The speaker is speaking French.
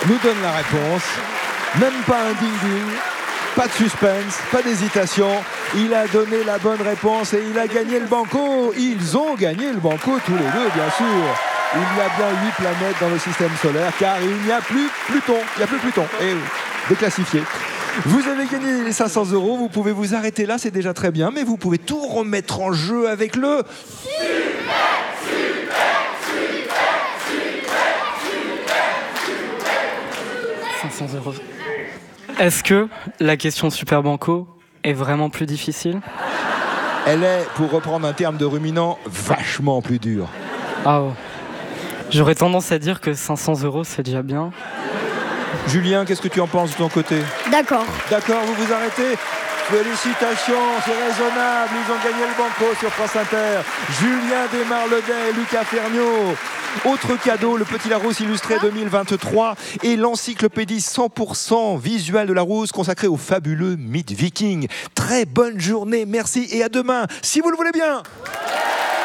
nous donne la réponse. Même pas un ding-ding, pas de suspense, pas d'hésitation. Il a donné la bonne réponse et il a gagné le banco. Ils ont gagné le banco tous les deux, bien sûr. Il y a bien 8 planètes dans le système solaire car il n'y a plus Pluton. Il n'y a plus Pluton. Et déclassifié. Vous avez gagné les 500 €. Vous pouvez vous arrêter là, c'est déjà très bien. Mais vous pouvez tout remettre en jeu avec le... 500 €. Est-ce que la question Super Banco est vraiment plus difficile? Elle est, pour reprendre un terme de ruminant, vachement plus dure. Ah oh. J'aurais tendance à dire que 500 € c'est déjà bien. Julien, qu'est-ce que tu en penses de ton côté? D'accord. D'accord, vous vous arrêtez? Félicitations, c'est raisonnable, ils ont gagné le banco sur France Inter. Julien Desmarledet, Lucas Ferniaud. Autre cadeau, le Petit Larousse illustré 2023 et l'encyclopédie 100% visuelle de Larousse consacrée au fabuleux mythe viking. Très bonne journée, merci et à demain, si vous le voulez bien.